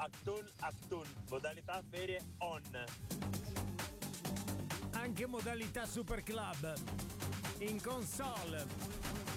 Attun, modalità ferie on. Anche modalità Super Club in console.